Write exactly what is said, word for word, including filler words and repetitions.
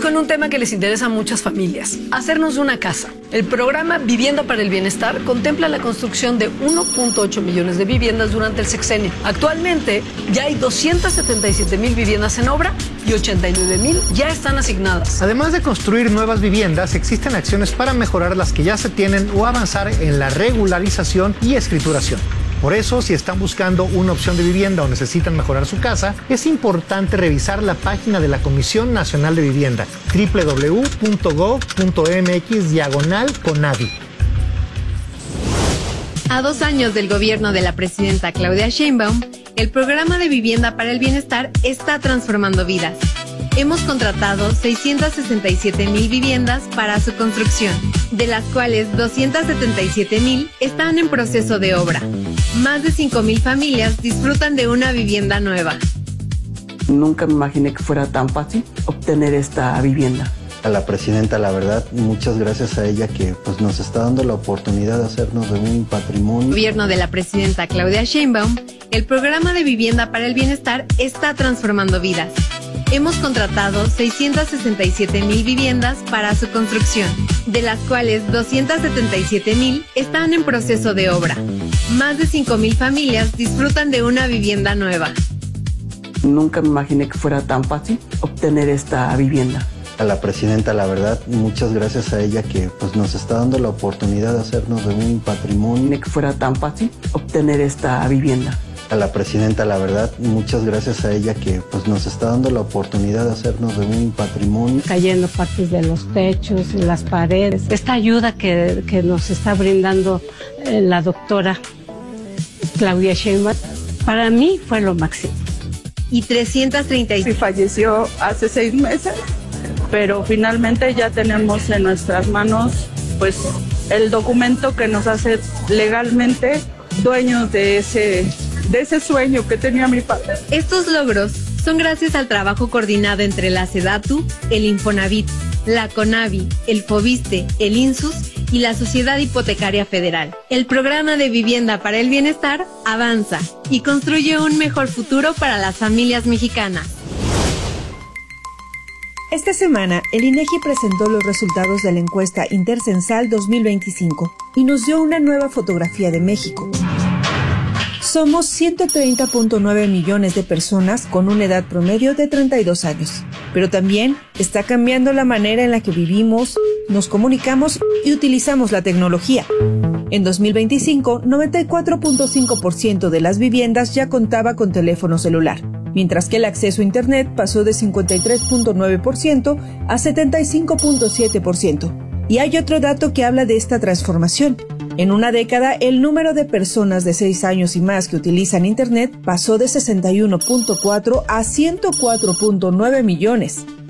con un tema que les interesa a muchas familias: hacernos una casa. El programa Vivienda para el Bienestar contempla la construcción de uno punto ocho millones de viviendas durante el sexenio. Actualmente ya hay doscientas setenta y siete mil viviendas en obra y ochenta y nueve mil ya están asignadas. Además de construir nuevas viviendas, existen acciones para mejorar las que ya se tienen o avanzar en la regularización y escrituración. Por eso, si están buscando una opción de vivienda o necesitan mejorar su casa, es importante revisar la página de la Comisión Nacional de Vivienda, doble u doble u doble u punto gov punto m x diagonal CONAVI. A dos años del gobierno de la presidenta Claudia Sheinbaum, el programa de Vivienda para el Bienestar está transformando vidas. Hemos contratado seiscientas sesenta y siete mil viviendas para su construcción, de las cuales doscientas setenta y siete mil están en proceso de obra. Más de cinco mil familias disfrutan de una vivienda nueva. Nunca me imaginé que fuera tan fácil obtener esta vivienda. A la presidenta, la verdad, muchas gracias a ella que pues, nos está dando la oportunidad de hacernos de un patrimonio. Gobierno de la presidenta Claudia Sheinbaum, el programa de Vivienda para el Bienestar está transformando vidas. Hemos contratado seiscientas sesenta y siete mil viviendas para su construcción, de las cuales doscientas setenta y siete mil están en proceso de obra. Más de cinco mil familias disfrutan de una vivienda nueva. Nunca me imaginé que fuera tan fácil obtener esta vivienda. A la presidenta, la verdad, muchas gracias a ella que pues, nos está dando la oportunidad de hacernos de un patrimonio. Que fuera tan fácil obtener esta vivienda. A la presidenta, la verdad, muchas gracias a ella que pues, nos está dando la oportunidad de hacernos de un patrimonio. Cayendo partes de los techos, las paredes. Esta ayuda que, que nos está brindando eh, la doctora Claudia Sheinbaum, para mí fue lo máximo. Y trescientas treinta y seis. Sí, falleció hace seis meses, pero finalmente ya tenemos en nuestras manos pues el documento que nos hace legalmente dueños de ese, de ese sueño que tenía mi padre. Estos logros son gracias al trabajo coordinado entre la SEDATU, el Infonavit, la CONAVI, el FOBISTE, el INSUS y la Sociedad Hipotecaria Federal. El programa de Vivienda para el Bienestar avanza y construye un mejor futuro para las familias mexicanas. Esta semana, el INEGI presentó los resultados de la encuesta Intercensal dos mil veinticinco y nos dio una nueva fotografía de México. Somos ciento treinta punto nueve millones de personas con una edad promedio de treinta y dos años, pero también está cambiando la manera en la que vivimos, nos comunicamos y utilizamos la tecnología. En dos mil veinticinco, noventa y cuatro punto cinco por ciento de las viviendas ya contaba con teléfono celular, mientras que el acceso a Internet pasó de cincuenta y tres punto nueve por ciento a setenta y cinco punto siete por ciento. Y hay otro dato que habla de esta transformación. En una década, el número de personas de seis años y más que utilizan Internet pasó de sesenta y uno punto cuatro a ciento cuatro punto nueve millones.